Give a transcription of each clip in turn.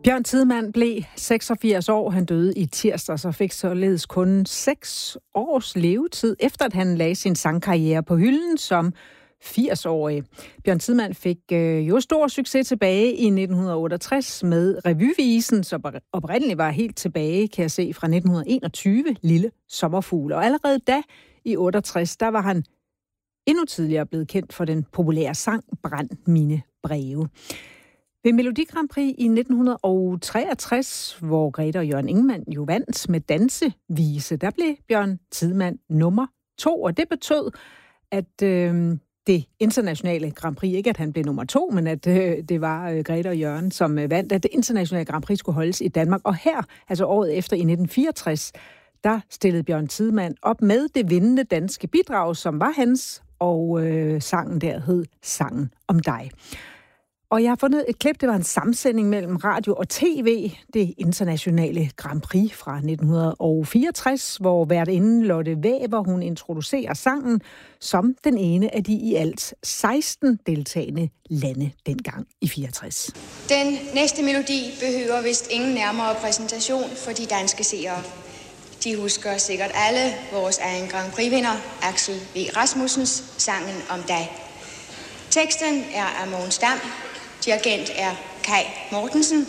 Bjørn Tidemand blev 86 år. Han døde i tirsdags og fik således kun 6 års levetid, efter at han lagde sin sangkarriere på hylden som 80-årig. Bjørn Tidemand fik jo stor succes tilbage i 1968 med revyvisen, som oprindeligt var helt tilbage, kan jeg se, fra 1921, Lille Sommerfugl. Og allerede da, i 68, der var han endnu tidligere blevet kendt for den populære sang Brænd mine breve. Ved Melodi Grand Prix i 1963, hvor Grete og Jørgen Ingemann jo vandt med dansevise, der blev Bjørn Tidemand nummer 2, og det betød, at det internationale Grand Prix, ikke at han blev nummer 2, men at det var Grete og Jørgen, som vandt, at det internationale Grand Prix skulle holdes i Danmark. Og her, altså året efter i 1964, der stillede Bjørn Tidemand op med det vindende danske bidrag, som var hans, og sangen der hed Sangen om dig. Og jeg har fundet et klip, det var en sammensætning mellem radio og tv, det internationale Grand Prix fra 1964, hvor værtinden Lotte Wæver, hun introducerer sangen som den ene af de i alt 16 deltagende lande dengang i 64. Den næste melodi behøver vist ingen nærmere præsentation for de danske seere. De husker sikkert alle vores egen Grand Prix-vinder, Axel V. Rasmussens Sangen om dig. Teksten er af Mogens Dam. Dirigent er Kai Mortensen.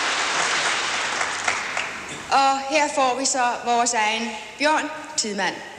Og her får vi så vores egen Bjørn Tidemand.